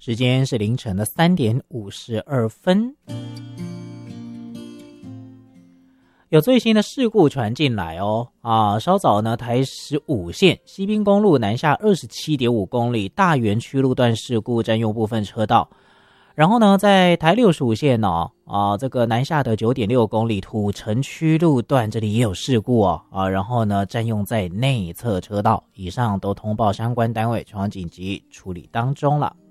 时间是凌晨的3点52分。有最新的事故传进来哦，稍早呢，台15线西滨公路南下27.5公里大园区路段事故占用部分车道，然后呢，在台65线呢，这个南下的9.6公里土城区路段这里也有事故哦，然后呢，占用在内侧车道，以上都通报相关单位，全网紧急处理当中了。